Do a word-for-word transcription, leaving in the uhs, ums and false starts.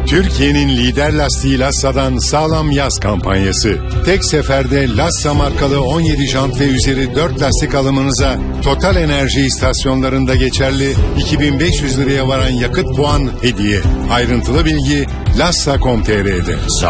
Türkiye'nin lider lastiği Lassa'dan sağlam yaz kampanyası. Tek seferde Lassa markalı on yedi jant ve üzeri dört lastik alımınıza Total Enerji istasyonlarında geçerli iki bin beş yüz liraya varan yakıt puan hediye. Ayrıntılı bilgi lassa nokta com nokta tr'de.